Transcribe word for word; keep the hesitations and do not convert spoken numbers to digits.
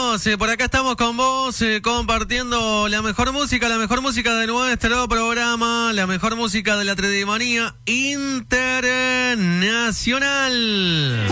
Bienvenidos, eh, por acá estamos con vos eh, compartiendo la mejor música, la mejor música de nuestro programa, la mejor música de la Tridimanía Internacional.